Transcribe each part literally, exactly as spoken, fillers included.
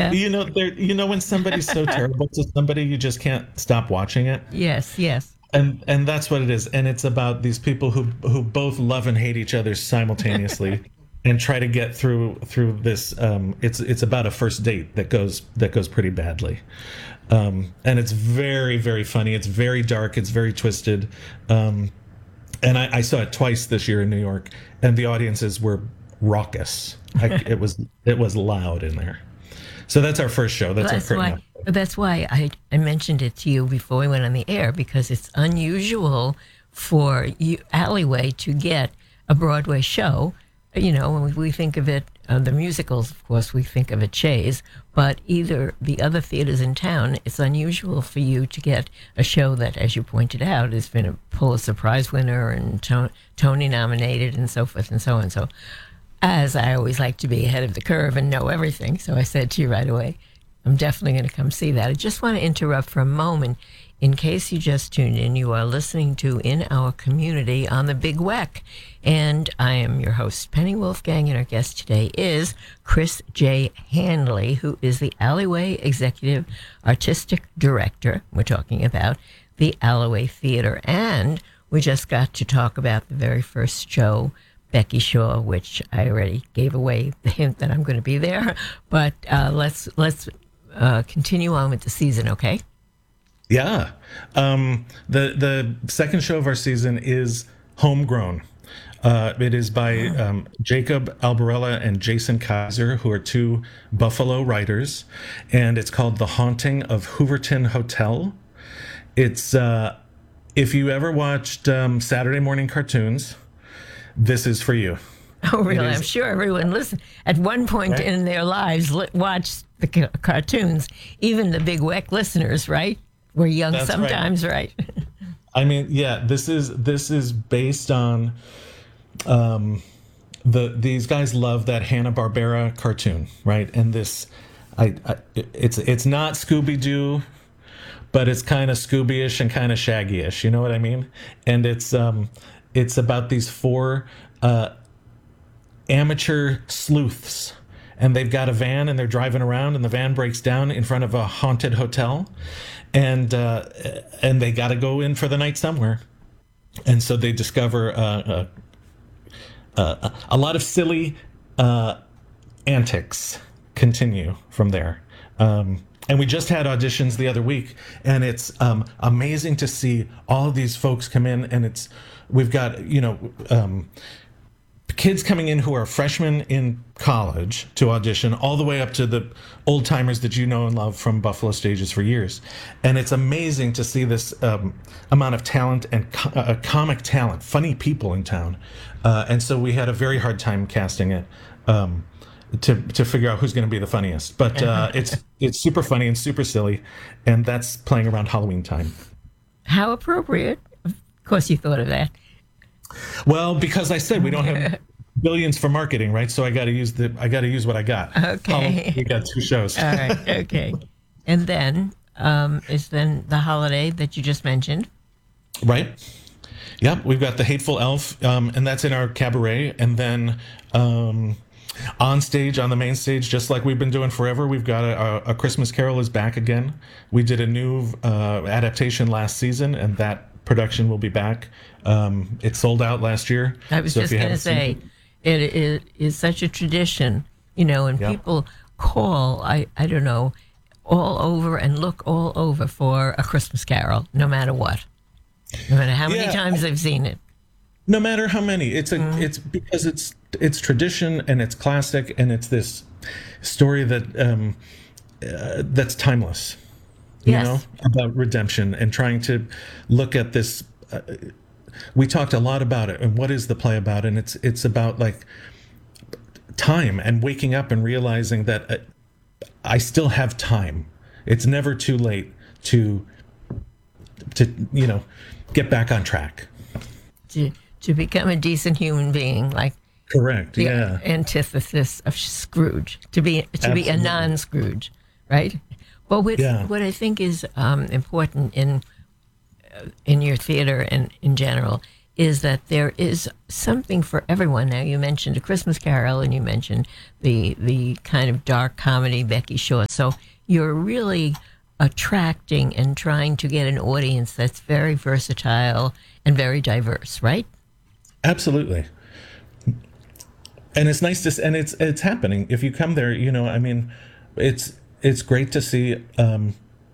Yeah. You know, there. You know, when somebody's so terrible to somebody, you just can't stop watching it. Yes, yes. And and that's what it is. And it's about these people who who both love and hate each other simultaneously, and try to get through through this. Um, it's it's about a first date that goes that goes pretty badly, um, and it's very very funny. It's very dark. It's very twisted. Um, and I, I saw it twice this year in New York, and the audiences were raucous. I, it was it was loud in there. So that's our first show. That's, That's our why. curtain. That's why I, I mentioned it to you before we went on the air, because it's unusual for you, Alleyway, to get a Broadway show. You know, when we, we think of it, uh, the musicals, of course, we think of it Shays, but either the other theaters in town, it's unusual for you to get a show that, as you pointed out, has been a Pulitzer Prize winner and to- Tony nominated and so forth and so on. So, as I always like to be ahead of the curve and know everything, so I said to you right away, I'm definitely going to come see that. I just want to interrupt for a moment. In case you just tuned in, you are listening to In Our Community on the Big W E C. And I am your host, Penny Wolfgang, and our guest today is Chris J. Handley, who is the Alleyway Executive Artistic Director. We're talking about the Alleyway Theater. And we just got to talk about the very first show, Becky Shaw, which I already gave away the hint that I'm going to be there. But uh, let's let's uh, continue on with the season, okay? Yeah. Um, the the second show of our season is Homegrown. Uh, it is by um, Jacob Albarella and Jason Kaiser, who are two Buffalo writers, and it's called The Haunting of Hooverton Hotel. It's uh, if you ever watched um, Saturday morning cartoons, this is for you. Oh, really? It is- I'm sure everyone listen at one point Right. in their lives li- watched the ca- cartoons. Even the Big W E C listeners, right? We're young That's right. sometimes, right? I mean, yeah, this is this is based on um, the these guys love that Hanna-Barbera cartoon, right? And this, I, I it's it's not Scooby-Doo, but it's kind of Scooby-ish and kind of Shaggy-ish. You know what I mean? And it's um, it's about these four uh, amateur sleuths, and they've got a van and they're driving around, and the van breaks down in front of a haunted hotel, and uh, and they got to go in for the night somewhere, and so they discover uh, uh, uh, a lot of silly uh, antics continue from there. Um, and we just had auditions the other week, and it's um, amazing to see all of these folks come in, and it's we've got you know. Um, kids coming in who are freshmen in college to audition, all the way up to the old timers that you know and love from Buffalo stages for years. And it's amazing to see this um, amount of talent and co- uh, comic talent, funny people in town. Uh, and so we had a very hard time casting it um, to to figure out who's going to be the funniest. But uh, it's it's super funny and super silly, and that's playing around Halloween time. How appropriate. Of course you thought of that. Well, because I said we don't have billions for marketing, right? So I got to use the I got to use what I got. Okay. Oh, we got two shows. All right, okay. And then um, is then the holiday that you just mentioned. Right. Yep. We've got the Hateful Elf, um, and that's in our cabaret, and then um, on stage, on the main stage, just like we've been doing forever, we've got a, a Christmas Carol is back again. We did a new uh, adaptation last season, and that production will be back. Um, it sold out last year. I was so if just you going to haven't seen say, it, it is such a tradition, you know, and Yeah. people call, I, I don't know, all over and look all over for A Christmas Carol, no matter what. No matter how many Yeah. times they've seen it. No matter how many, it's a it's because it's it's tradition and it's classic and it's this story that um, uh, that's timeless. You Yes. know, about redemption and trying to look at this. Uh, we talked a lot about it and what is the play about, and it's it's about like time and waking up and realizing that uh, I still have time. It's never too late to to you know get back on track. To, to become a decent human being, like Correct. the Yeah. antithesis of Scrooge, to be to be a Absolutely. non-Scrooge, right? But what Yeah. what I think is um, important in uh, in your theater and in general is that there is something for everyone. Now, you mentioned A Christmas Carol, and you mentioned the the kind of dark comedy Becky Shaw. So you're really attracting and trying to get an audience that's very versatile and very diverse, right? Absolutely. And it's nice to, and it's it's happening. If you come there, you know, I mean, it's it's great to see um,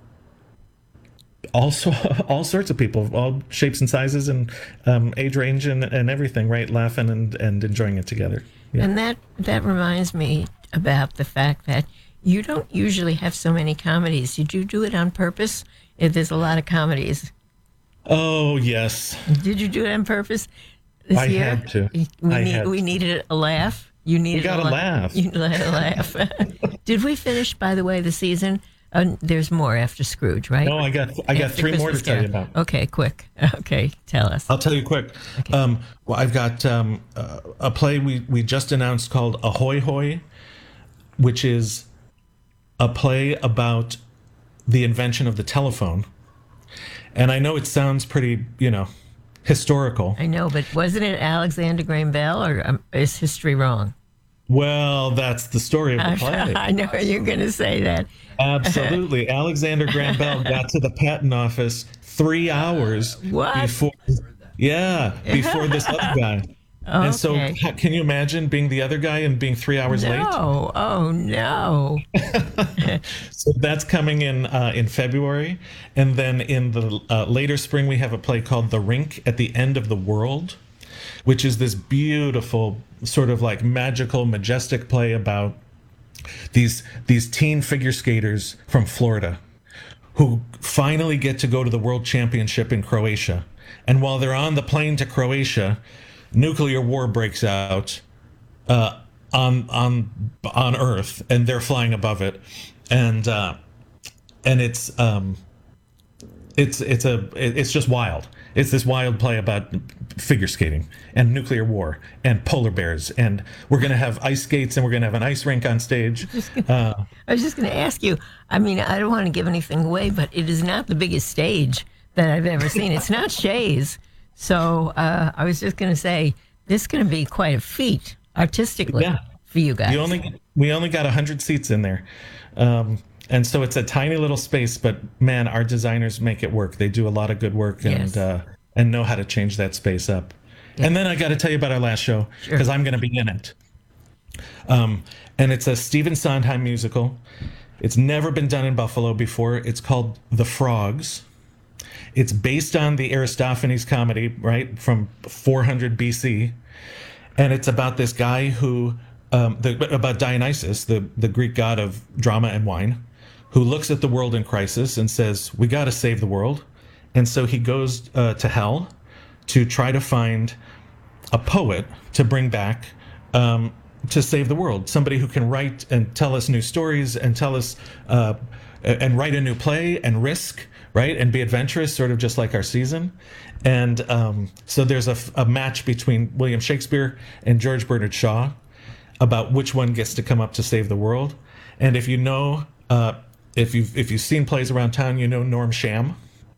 also all sorts of people, all shapes and sizes and um, age range and, and everything, right? Laughing and, and enjoying it together. Yeah. And that that reminds me about the fact that you don't usually have so many comedies. Did you do it on purpose? If there's a lot of comedies. Oh, yes. Did you do it on purpose this I year? had to. We, I need, had we to. needed a laugh. You needed You got a to la- laugh. You had a laugh. Did we finish, by the way, the season? Uh, there's more after Scrooge, right? No, I got I got After three more to Christmas tell you Carol. about. Okay, quick. Okay, tell us. I'll tell you quick. Um, well, I've got um, uh, a play we, we just announced called Ahoy Hoy, which is a play about the invention of the telephone. And I know it sounds pretty, you know, historical. I know, but wasn't it Alexander Graham Bell, or um, is history wrong? Well, that's the story of the play. I know you're going to say that. Absolutely. Alexander Graham Bell got to the patent office three hours What? before. Yeah, before this other guy. And so, Okay. ha- can you imagine being the other guy and being three hours late? No, oh no. So that's coming in uh, in February, and then in the uh, later spring we have a play called The Rink at the End of the World, which is this beautiful sort of like magical, majestic play about these these teen figure skaters from Florida who finally get to go to the World Championship in Croatia, and while they're on the plane to Croatia, nuclear war breaks out uh, on on on Earth, and they're flying above it, and uh, and it's um, it's it's a it's just wild. It's this wild play about figure skating and nuclear war and polar bears, and we're gonna have ice skates and we're gonna have an ice rink on stage. Uh, I was just going to ask you. I mean, I don't want to give anything away, but it is not the biggest stage that I've ever seen. It's not Shays. So uh, I was just going to say, this is going to be quite a feat artistically Yeah. for you guys. we only we only got a hundred seats in there. Um, And so it's a tiny little space, but man, our designers make it work. They do a lot of good work and Yes. uh, and know how to change that space up. And then I got to tell you about our last show because I'm going to be in it. Um, and it's a Stephen Sondheim musical. It's never been done in Buffalo before. It's called The Frogs. It's based on the Aristophanes comedy, right, from four hundred B C. And it's about this guy who, um, the, about Dionysus, the, the Greek god of drama and wine, who looks at the world in crisis and says, we got to save the world. And so he goes uh, to hell to try to find a poet to bring back um, to save the world, somebody who can write and tell us new stories and tell us uh, and write a new play and risk, right, and be adventurous, sort of just like our season. And um, so there's a, a match between William Shakespeare and George Bernard Shaw about which one gets to come up to save the world. And if you know, uh, if you've if you've seen plays around town, you know Norm Sham.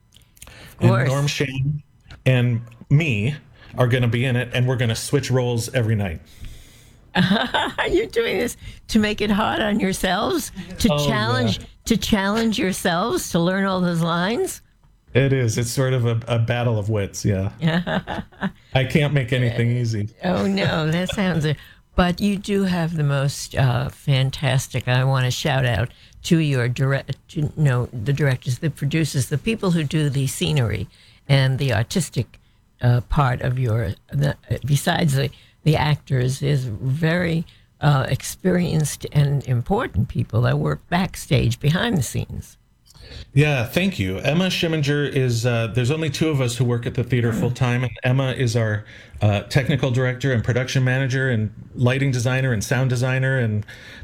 And course. Norm Sham and me are going to be in it, and we're going to switch roles every night. You're doing this to make it hard on yourselves, to Oh, challenge yeah. to challenge yourselves to learn all those lines. It is. It's sort of a, a battle of wits. Yeah. I can't make anything easy. Oh no, that sounds. A, but you do have the most uh, fantastic. I want to shout out to your direct, to, no, the directors, the producers, the people who do the scenery and the artistic uh, part of your. The, besides the the actors, is very uh, experienced and important people that work backstage behind the scenes. Yeah, thank you. Emma Schimminger is, uh, there's only two of us who work at the theater full time, and Emma is our uh, technical director and production manager and lighting designer and sound designer and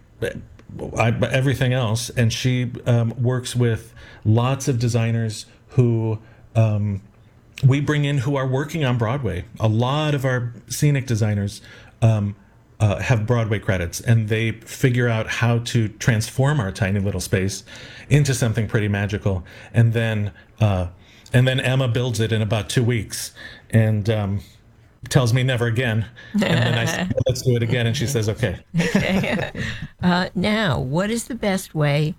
I, everything else. And she um, works with lots of designers who um, we bring in who are working on Broadway. A lot of our scenic designers um, uh, have Broadway credits, and they figure out how to transform our tiny little space into something pretty magical. And then uh, and then Emma builds it in about two weeks, and um, tells me never again. And then I say, let's do it again, and she says, okay. Okay. Uh, now, what is the best way